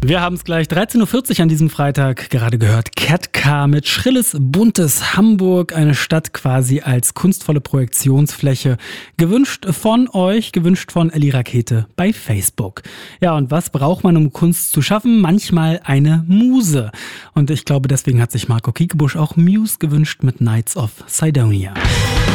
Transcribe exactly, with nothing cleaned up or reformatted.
Wir haben es gleich dreizehn Uhr vierzig an diesem Freitag gerade gehört. Ketka mit schrilles, buntes Hamburg, eine Stadt quasi als kunstvolle Projektionsfläche. Gewünscht von euch, gewünscht von Elli Rakete bei Facebook. Ja, und was braucht man, um Kunst zu schaffen? Manchmal eine Muse. Und ich glaube, deswegen hat sich Marco Kiekebusch auch Muse gewünscht mit Knights of Sidonia.